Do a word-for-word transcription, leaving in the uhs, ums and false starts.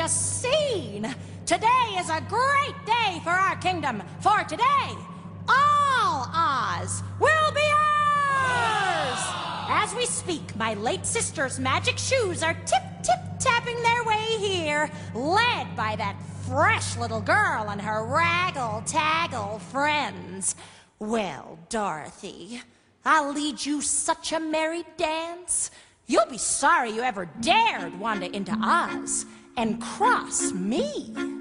a scene. Today is a great day for our kingdom, for today, all Oz will be ours! As we speak, my late sister's magic shoes are tip-tip-tapping their way here, led by that fresh little girl and her raggle-taggle friends. Well, Dorothy, I'll lead you such a merry dance. You'll be sorry you ever dared wander into Oz and cross me.